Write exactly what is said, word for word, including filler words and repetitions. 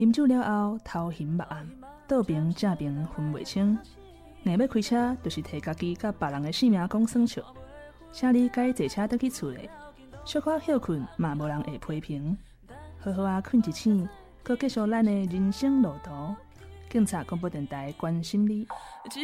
饮酒了后，头晕目暗，倒边正边分袂清。硬要开车，就是摕家己甲别人的性命讲算笑。请你该坐车倒去厝里，小可休困嘛无人会批评。好好啊困一醒，搁继续咱的人生路途。警察广播电台关心你。